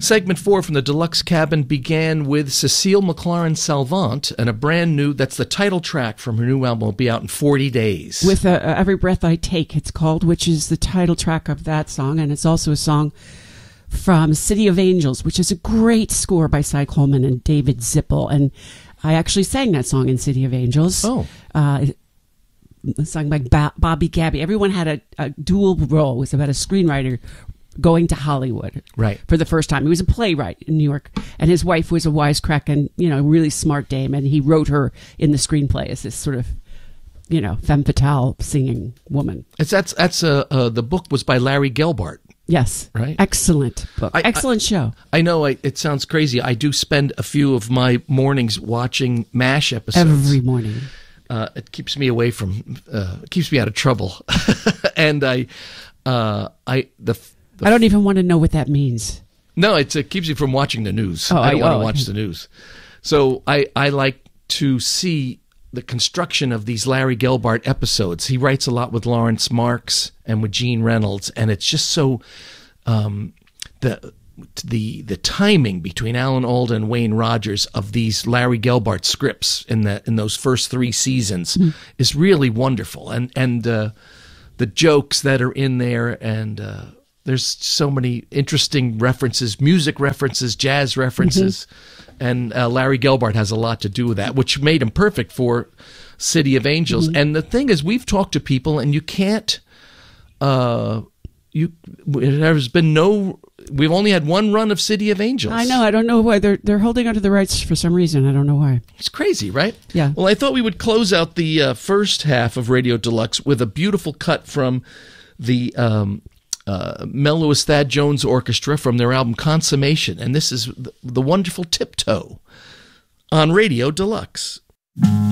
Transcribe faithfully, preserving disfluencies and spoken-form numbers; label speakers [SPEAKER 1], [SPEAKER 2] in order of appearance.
[SPEAKER 1] segment four from the Deluxe Cabin began with Cecile McLaren Salvant and a brand new, that's the title track from her new album, will be out in forty days.
[SPEAKER 2] With uh, Every Breath I Take, it's called, which is the title track of that song. And it's also a song from City of Angels, which is a great score by Cy Coleman and David Zippel. And I actually sang that song in City of Angels.
[SPEAKER 1] Oh.
[SPEAKER 2] Uh, sung by ba- Bobby Gabby. Everyone had a, a dual role. It was about a screenwriter going to Hollywood
[SPEAKER 1] right.
[SPEAKER 2] for the first time. He was a playwright in New York, and his wife was a wisecrack and, you know, really smart dame, and he wrote her in the screenplay as this sort of, you know, femme fatale singing woman.
[SPEAKER 1] It's that's that's uh, uh the book was by Larry Gelbart.
[SPEAKER 2] Yes,
[SPEAKER 1] right.
[SPEAKER 2] Excellent book,
[SPEAKER 1] I,
[SPEAKER 2] excellent
[SPEAKER 1] I,
[SPEAKER 2] show.
[SPEAKER 1] I know I, it sounds crazy. I do spend a few of my mornings watching MASH episodes
[SPEAKER 2] every morning.
[SPEAKER 1] Uh, it keeps me away from, uh, it keeps me out of trouble, and I, uh, I the.
[SPEAKER 2] I don't even want to know what that means.
[SPEAKER 1] No, it's, it keeps you from watching the news.
[SPEAKER 2] Oh,
[SPEAKER 1] I don't
[SPEAKER 2] I,
[SPEAKER 1] want
[SPEAKER 2] oh,
[SPEAKER 1] to watch the news. So I, I like to see the construction of these Larry Gelbart episodes. He writes a lot with Lawrence Marks and with Gene Reynolds, and it's just so um, the the the timing between Alan Alda and Wayne Rogers of these Larry Gelbart scripts in the in those first three seasons mm. is really wonderful, and and uh, the jokes that are in there and. Uh, There's so many interesting references, music references, jazz references, mm-hmm. and uh, Larry Gelbart has a lot to do with that, which made him perfect for City of Angels. Mm-hmm. And the thing is, we've talked to people, and you can't. Uh, you there's been no. We've only had one run of City of Angels.
[SPEAKER 2] I know. I don't know why they're they're holding onto the rights for some reason. I don't know why.
[SPEAKER 1] It's crazy, right?
[SPEAKER 2] Yeah.
[SPEAKER 1] Well, I thought we would close out the uh, first half of Radio Deluxe with a beautiful cut from the. Um, Uh, Mel Lewis Thad Jones Orchestra from their album Consummation, and this is the, the wonderful Tiptoe on Radio Deluxe.